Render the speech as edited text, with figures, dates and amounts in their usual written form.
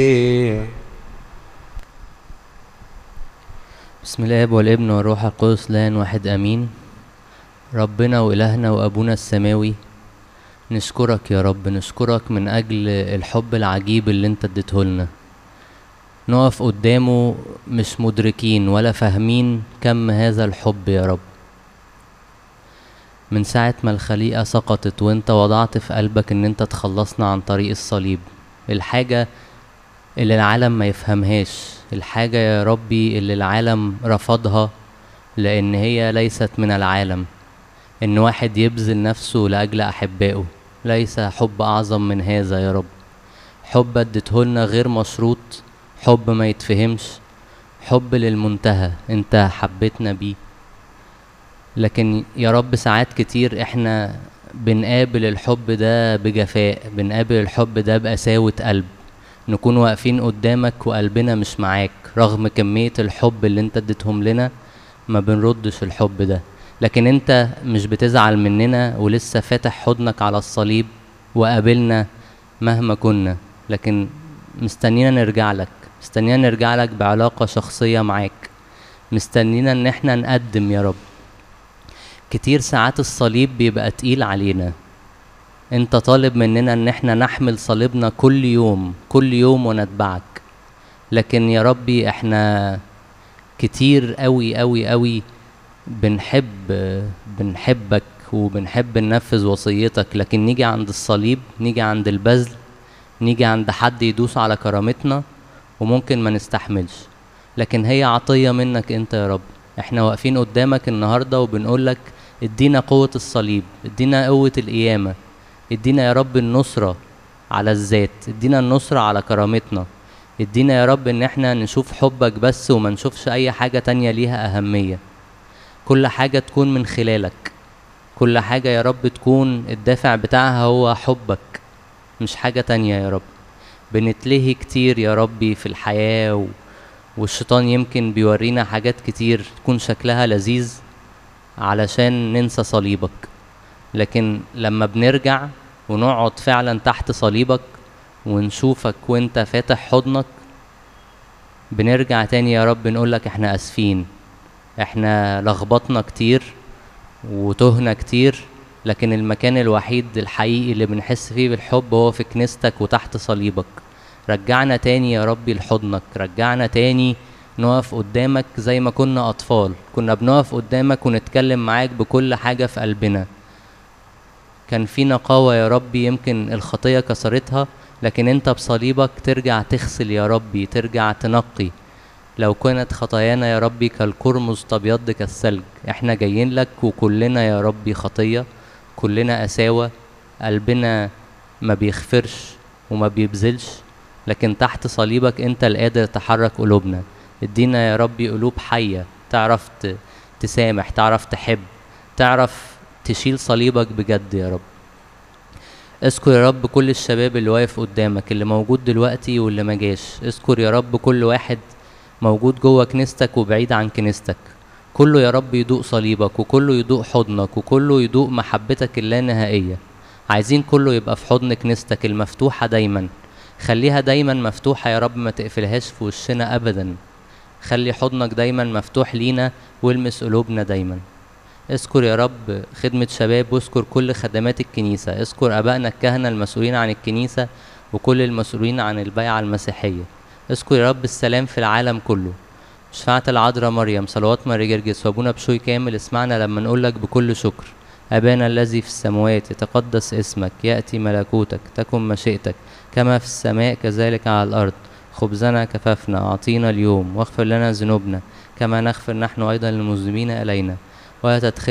بسم الاب والابن والروح القدس لان واحد امين. ربنا والهنا وابونا السماوي، نشكرك يا رب، نشكرك من اجل الحب العجيب اللي انت اديتهولنا. نقف قدامه مش مدركين ولا فاهمين كم هذا الحب يا رب. من ساعة ما الخليقة سقطت وانت وضعت في قلبك ان انت تخلصنا عن طريق الصليب، الحاجة اللي العالم ما يفهمهاش، الحاجة يا ربي اللي العالم رفضها لأن هي ليست من العالم، إن واحد يبذل نفسه لأجل أحبائه. ليس حب أعظم من هذا يا رب. حب اديتهولنا غير مشروط، حب ما يتفهمش، حب للمنتهى انت حبيتنا بيه. لكن يا رب ساعات كتير احنا بنقابل الحب ده بجفاء، بنقابل الحب ده بقساوة قلب، نكون واقفين قدامك وقلبنا مش معاك رغم كمية الحب اللي انت اديتهم لنا. ما بنردش الحب ده، لكن انت مش بتزعل مننا ولسه فاتح حضنك على الصليب وقابلنا مهما كنا، لكن مستنينا نرجع لك، مستنينا نرجع لك بعلاقة شخصية معاك، مستنينا ان احنا نقدم يا رب. كتير ساعات الصليب بيبقى تقيل علينا، انت طالب مننا ان احنا نحمل صليبنا كل يوم كل يوم ونتبعك. لكن يا ربي احنا كتير قوي قوي قوي بنحبك وبنحب ننفذ وصيتك، لكن نيجي عند الصليب، نيجي عند البذل، نيجي عند حد يدوس على كرامتنا وممكن ما نستحملش. لكن هي عطية منك انت يا رب. احنا واقفين قدامك النهاردة وبنقولك ادينا قوة الصليب، ادينا قوة القيامة، ادينا يا رب النصرة على الذات، ادينا النصرة على كرامتنا، ادينا يا رب ان احنا نشوف حبك بس وما نشوفش اي حاجة تانية ليها اهمية. كل حاجة تكون من خلالك، كل حاجة يا رب تكون الدافع بتاعها هو حبك مش حاجة تانية يا رب. بنتلهي كتير يا ربي في الحياة والشيطان يمكن بيورينا حاجات كتير تكون شكلها لذيذ علشان ننسى صليبك. لكن لما بنرجع ونقعد فعلا تحت صليبك ونشوفك وانت فاتح حضنك، بنرجع تاني يا رب نقولك احنا اسفين، احنا لخبطنا كتير وتهنا كتير، لكن المكان الوحيد الحقيقي اللي بنحس فيه بالحب هو في كنيستك وتحت صليبك. رجعنا تاني يا ربي لحضنك، رجعنا تاني نقف قدامك زي ما كنا أطفال، كنا بنقف قدامك ونتكلم معاك بكل حاجة في قلبنا. كان في نقاوة يا ربي يمكن الخطية كسرتها، لكن انت بصليبك ترجع تغسل يا ربي، ترجع تنقي. لو كانت خطايانا يا ربي كالقرمز تبيض كالثلج، احنا جايين لك وكلنا يا ربي خطية، كلنا قساوة، قلبنا ما بيغفرش وما بيبذلش، لكن تحت صليبك انت القادر تحرك قلوبنا. ادينا يا ربي قلوب حية تعرف تسامح، تعرف تحب، تعرف تشيل صليبك بجد يا رب. اذكر يا رب كل الشباب اللي واقف قدامك، اللي موجود دلوقتي واللي ما جاش. اذكر يا رب كل واحد موجود جوه كنيستك وبعيد عن كنيستك، كله يا رب يدوق صليبك، وكله يدوق حضنك، وكله يدوق محبتك اللانهائية. عايزين كله يبقى في حضن كنيستك المفتوحة دايما. خليها دايما مفتوحة يا رب، ما تقفلهاش في وشنا ابدا. خلي حضنك دايما مفتوح لينا والمس قلوبنا دايما. اذكر يا رب خدمة شباب، واذكر كل خدمات الكنيسة، اذكر ابائنا الكهنة المسؤولين عن الكنيسة وكل المسؤولين عن البيعة المسيحية. اذكر يا رب السلام في العالم كله. شفاعة العذراء مريم، صلوات ماري جرجس، وابونا بشوي كامل، اسمعنا لما نقولك بكل شكر: أبانا الذي في السماوات، يتقدس اسمك، يأتي ملكوتك، تكن مشيئتك كما في السماء كذلك على الأرض. خبزنا كفافنا أعطينا اليوم، واغفر لنا ذنوبنا كما نغفر نحن أيضا للمذنبين إلينا، ولا تدخلنا